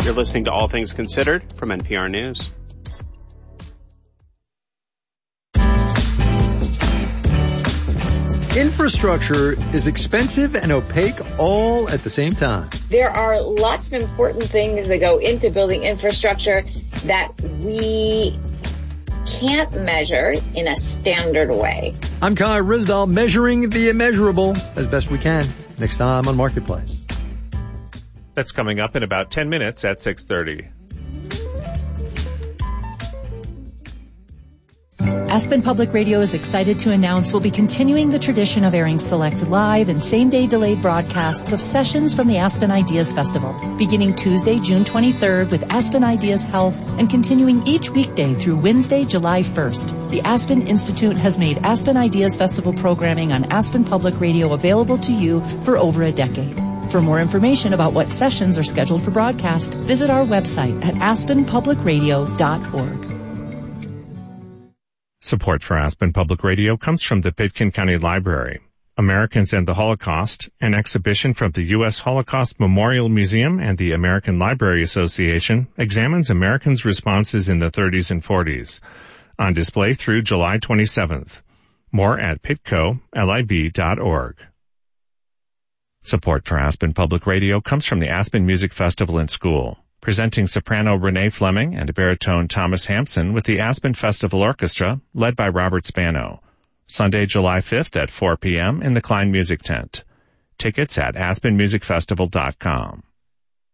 You're listening to All Things Considered from NPR News. Infrastructure is expensive and opaque all at the same time. There are lots of important things that go into building infrastructure that we can't measure in a standard way. I'm Kai Ryssdal, measuring the immeasurable as best we can. Next time on Marketplace. That's coming up in about 10 minutes at 6:30. Aspen Public Radio is excited to announce we'll be continuing the tradition of airing select live and same-day delayed broadcasts of sessions from the Aspen Ideas Festival, beginning Tuesday, June 23rd with Aspen Ideas Health and continuing each weekday through Wednesday, July 1st. The Aspen Institute has made Aspen Ideas Festival programming on Aspen Public Radio available to you for over a decade. For more information about what sessions are scheduled for broadcast, visit our website at aspenpublicradio.org. Support for Aspen Public Radio comes from the Pitkin County Library. Americans and the Holocaust, an exhibition from the U.S. Holocaust Memorial Museum and the American Library Association, examines Americans' responses in the 30s and 40s. On display through July 27th. More at pitcolib.org. Support for Aspen Public Radio comes from the Aspen Music Festival and School, presenting soprano Renee Fleming and baritone Thomas Hampson with the Aspen Festival Orchestra, led by Robert Spano. Sunday, July 5th at 4 p.m. in the Klein Music Tent. Tickets at aspenmusicfestival.com.